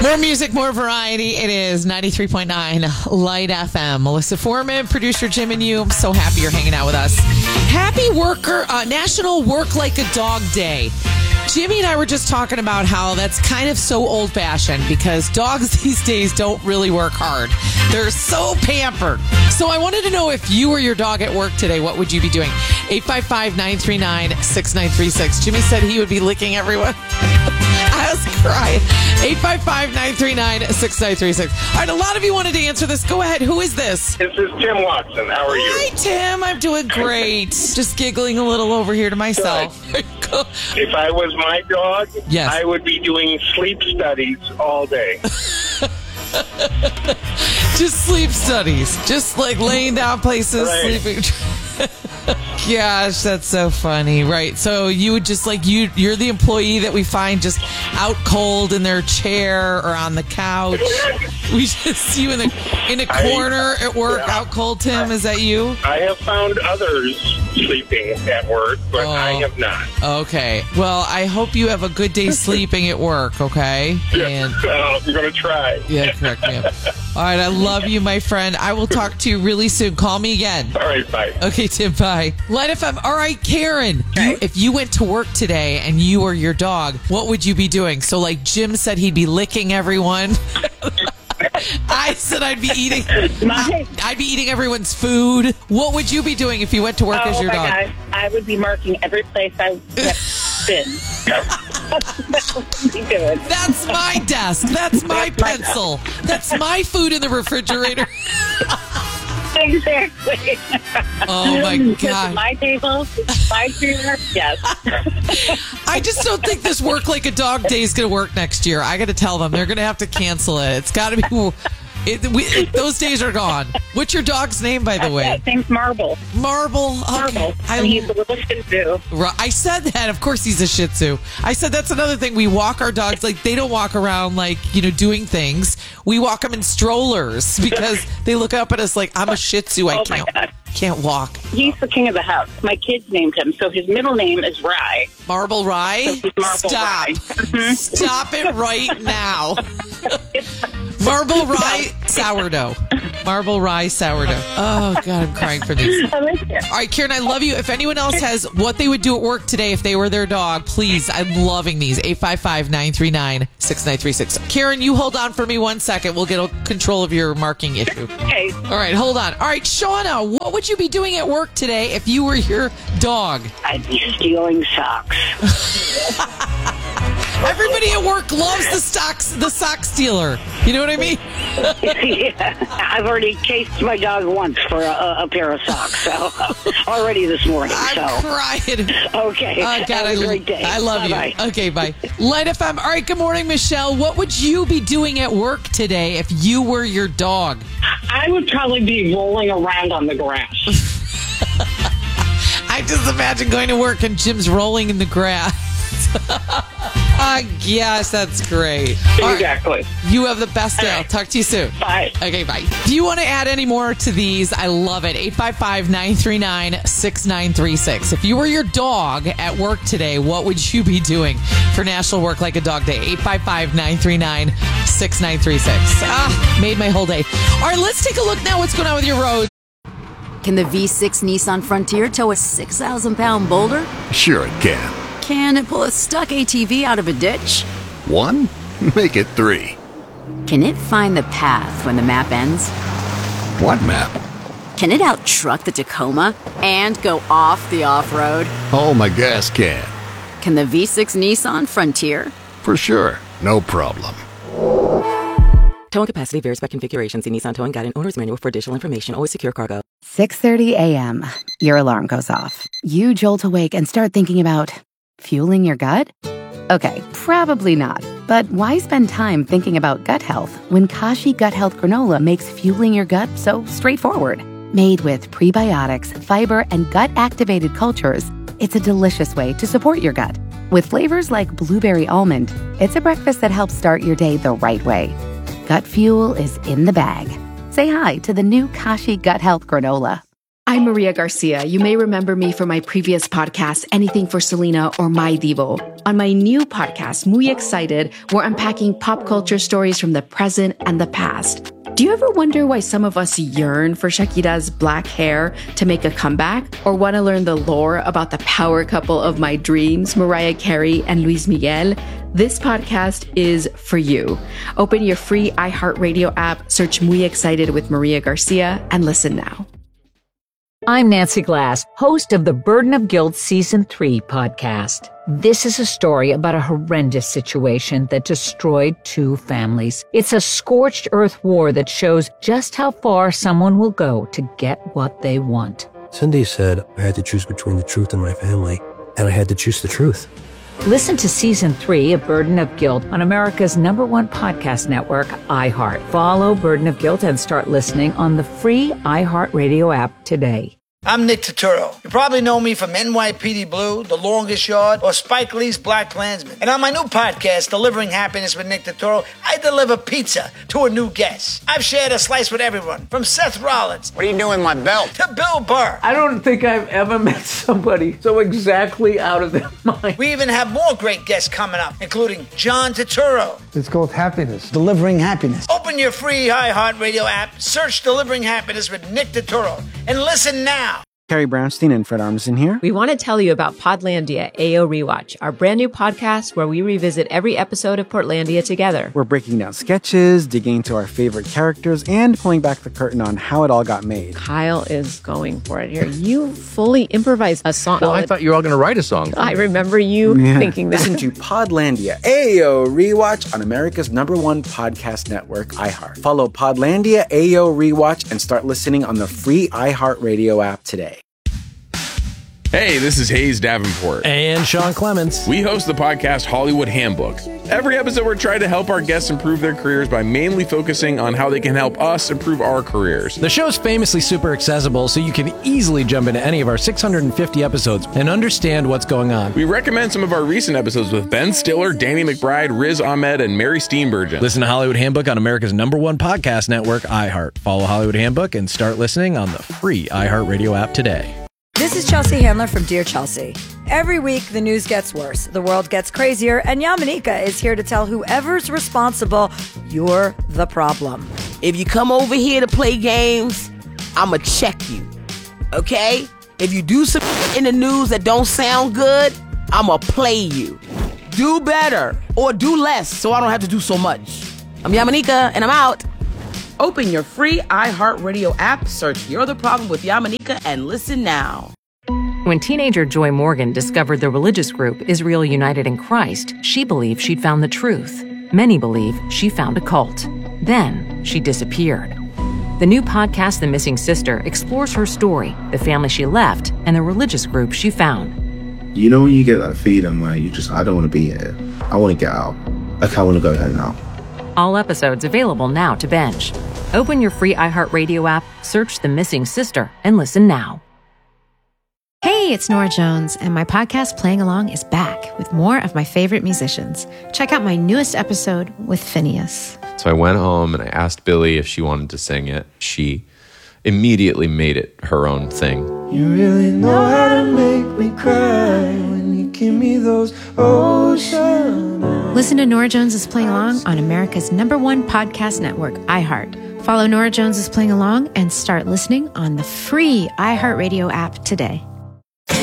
More music, more variety. It is 93.9 Light FM. Melissa Foreman, producer Jim and you. I'm so happy you're hanging out with us. Happy National Work Like a Dog Day. Jimmy and I were just talking about how that's kind of so old-fashioned because dogs these days don't really work hard. They're so pampered. So I wanted to know if you were your dog at work today, what would you be doing? 855-939-6936. Jimmy said he would be licking everyone. I was crying. 855-939-6936. All right, a lot of you wanted to answer this. Go ahead. Who is this? This is Tim Watson. How are you? Hi, Tim. I'm doing great. Just giggling a little over here to myself. If I was my dog, yes, I would be doing sleep studies all day. Just sleep studies. Just like laying down places, right. Sleeping. Gosh, that's so funny. Right. So you would just you're the employee that we find just out cold in their chair or on the couch. We just see you in a corner at work, out cold, Tim. Is that you? I have found others sleeping at work, but I have not. Okay. Well, I hope you have a good day sleeping at work, okay? And I'm going to try. Yeah, correct me. All right, I love you, my friend. I will talk to you really soon. Call me again. All right, bye. Okay, Tim, bye. Light FM. All right, Karen. If you went to work today and you were your dog, what would you be doing? So like Jim said, he'd be licking everyone. I said I'd be eating everyone's food. What would you be doing if you went to work as your dog? God. I would be marking every place I've been. That's what I'd be doing. That's my desk. That's my pencil. That's my food in the refrigerator. Exactly. Oh, my God. My table, my chair, yes. I just don't think this Work Like a Dog Day is going to work next year. I got to tell them. They're going to have to cancel it. It's got to be... those days are gone. What's your dog's name, by the way? His name's Marble. Marble. Okay. Marble. And he's a little Shih Tzu. I said that. Of course, he's a Shih Tzu. I said that's another thing. We walk our dogs like they don't walk around doing things. We walk them in strollers because they look up at us like I'm a Shih Tzu. I can't walk. He's the king of the house. My kids named him, so his middle name is Rye. Marble Rye? So Marble Stop. Rye. Stop it right now. Marble Rye sourdough. Marble Rye sourdough. Oh, God, I'm crying for these. I like it. All right, Karen, I love you. If anyone else has what they would do at work today if they were their dog, please, I'm loving these. 855-939-6936. Karen, you hold on for me 1 second. We'll get control of your marking issue. Okay. All right, hold on. All right, Shauna, what would you be doing at work today if you were your dog? I'd be stealing socks. Everybody at work loves the sock stealer. You know what I mean? Yeah. I've already chased my dog once for a pair of socks, so already this morning. I'm crying. Okay. Oh, God, Have a great day. I love Bye-bye. you. Okay, bye. Light FM. All right, good morning, Michelle. What would you be doing at work today if you were your dog? I would probably be rolling around on the grass. I just imagine going to work and Jim's rolling in the grass. Yes, that's great. Exactly. Right. You have the best day. I'll talk to you soon. Bye. Okay, bye. Do you want to add any more to these? I love it. 855-939-6936. If you were your dog at work today, what would you be doing for National Work Like a Dog Day? 855-939-6936. Made my whole day. All right, let's take a look now what's going on with your road. Can the V6 Nissan Frontier tow a 6,000-pound boulder? Sure it can. Can it pull a stuck ATV out of a ditch? 1? Make it 3. Can it find the path when the map ends? What map? Can it out-truck the Tacoma and go off the off-road? Oh, my gas can. Can the V6 Nissan Frontier? For sure. No problem. Towing capacity varies by configuration. See Nissan Towing Guide and Owner's Manual for additional information. Always secure cargo. 6:30 a.m. Your alarm goes off. You jolt awake and start thinking about fueling your gut? Okay, probably not. But why spend time thinking about gut health when Kashi Gut Health Granola makes fueling your gut so straightforward? Made with prebiotics, fiber, and gut-activated cultures, it's a delicious way to support your gut. With flavors like blueberry almond, it's a breakfast that helps start your day the right way. Gut fuel is in the bag. Say hi to the new Kashi Gut Health Granola. I'm Maria Garcia. You may remember me from my previous podcast, Anything for Selena or My Divo. On my new podcast, Muy Excited, we're unpacking pop culture stories from the present and the past. Do you ever wonder why some of us yearn for Shakira's black hair to make a comeback? Or want to learn the lore about the power couple of my dreams, Mariah Carey and Luis Miguel? This podcast is for you. Open your free iHeartRadio app, search Muy Excited with Maria Garcia, and listen now. I'm Nancy Glass, host of the Burden of Guilt Season 3 podcast. This is a story about a horrendous situation that destroyed 2 families. It's a scorched earth war that shows just how far someone will go to get what they want. Cindy said I had to choose between the truth and my family, and I had to choose the truth. Listen to Season 3 of Burden of Guilt on America's #1 podcast network, iHeart. Follow Burden of Guilt and start listening on the free iHeartRadio app today. I'm Nick Turturro. You probably know me from NYPD Blue, The Longest Yard, or Spike Lee's Black Klansman. And on my new podcast, Delivering Happiness with Nick Turturro, I deliver pizza to a new guest. I've shared a slice with everyone, from Seth Rollins. What are you doing with my belt? To Bill Burr. I don't think I've ever met somebody so exactly out of their mind. We even have more great guests coming up, including John Turturro. It's called Happiness. Delivering Happiness. Open your free iHeartRadio app, search Delivering Happiness with Nick Turturro, and listen now. Carrie Brownstein and Fred Armisen here. We want to tell you about Podlandia AO Rewatch, our brand new podcast where we revisit every episode of Portlandia together. We're breaking down sketches, digging into our favorite characters, and pulling back the curtain on how it all got made. Kyle is going for it here. You fully improvised a song. Well, I thought you were all going to write a song. I remember you thinking that. Listen to Podlandia AO Rewatch on America's #1 podcast network, iHeart. Follow Podlandia AO Rewatch and start listening on the free iHeartRadio app today. Hey, this is Hayes Davenport. And Sean Clements. We host the podcast Hollywood Handbook. Every episode, we're trying to help our guests improve their careers by mainly focusing on how they can help us improve our careers. The show's famously super accessible, so you can easily jump into any of our 650 episodes and understand what's going on. We recommend some of our recent episodes with Ben Stiller, Danny McBride, Riz Ahmed, and Mary Steenburgen. Listen to Hollywood Handbook on America's #1 podcast network, iHeart. Follow Hollywood Handbook and start listening on the free iHeartRadio app today. This is Chelsea Handler from Dear Chelsea. Every week, the news gets worse, the world gets crazier, and Yamanika is here to tell whoever's responsible, you're the problem. If you come over here to play games, I'ma check you, okay? If you do some in the news that don't sound good, I'ma play you. Do better, or do less, so I don't have to do so much. I'm Yamanika, and I'm out. Open your free iHeartRadio app, search You're the Problem with Yamanika, and listen now. When teenager Joy Morgan discovered the religious group Israel United in Christ, she believed she'd found the truth. Many believe she found a cult. Then she disappeared. The new podcast, The Missing Sister, explores her story, the family she left, and the religious group she found. You know when you get that feeling where I don't want to be here. I want to get out. Like, I want to go home now. All episodes available now to binge. Open your free iHeartRadio app, search The Missing Sister, and listen now. Hey, it's Nora Jones, and my podcast Playing Along is back with more of my favorite musicians. Check out my newest episode with Phineas. So I went home and I asked Billy if she wanted to sing it. She immediately made it her own thing. You really know how to make me cry when you give me those ocean eyes. Listen to Nora Jones is Playing Along on America's #1 podcast network, iHeart. Follow Nora Jones is Playing Along and start listening on the free iHeartRadio app today.